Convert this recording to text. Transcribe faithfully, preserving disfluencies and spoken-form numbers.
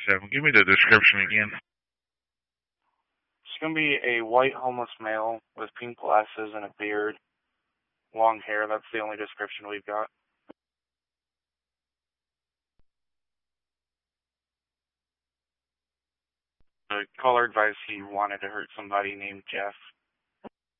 seven. Give me the description again. It's going to be a white homeless male with pink glasses and a beard, long hair. That's the only description we've got. The caller advised he wanted to hurt somebody named Jeff.